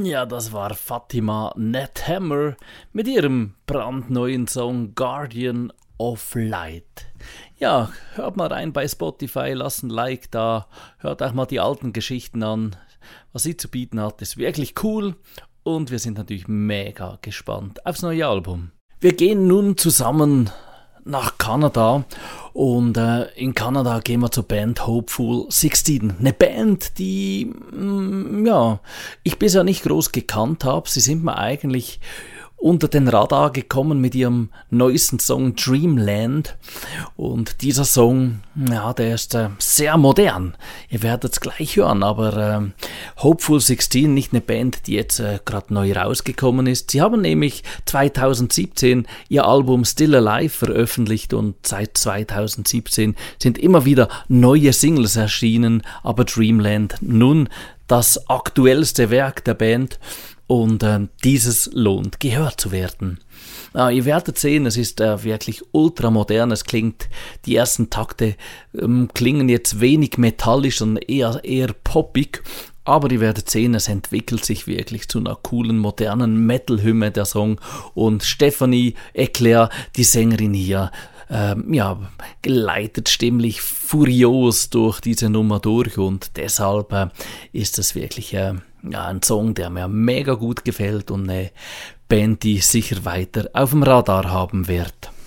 Ja, das war Fatima Nethammer mit ihrem brandneuen Song Guardian of Light. Ja, hört mal rein bei Spotify, lasst ein Like da, hört auch mal die alten Geschichten an. Was sie zu bieten hat, ist wirklich cool und wir sind natürlich mega gespannt aufs neue Album. Wir gehen nun zusammen nach Kanada und in Kanada gehen wir zur Band Hopeful 16. Eine Band, die ich bisher nicht groß gekannt habe. Sie sind mir eigentlich unter den Radar gekommen mit ihrem neuesten Song Dreamland. Und dieser Song, ja, der ist sehr modern. Ihr werdet es gleich hören, aber Hopeful 16, nicht eine Band, die jetzt gerade neu rausgekommen ist. Sie haben nämlich 2017 ihr Album Still Alive veröffentlicht und seit 2017 sind immer wieder neue Singles erschienen, aber Dreamland nun das aktuellste Werk der Band. Und dieses lohnt, gehört zu werden. Ihr werdet sehen, es ist wirklich ultramodern. Es klingt, die ersten Takte klingen jetzt wenig metallisch, sondern eher poppig. Aber ihr werdet sehen, es entwickelt sich wirklich zu einer coolen, modernen Metal-Hymne, der Song. Und Stephanie Eclair, die Sängerin hier, geleitet stimmlich furios durch diese Nummer durch. Und deshalb ist es wirklich ein Song, der mir mega gut gefällt und eine Band, die sicher weiter auf dem Radar haben wird.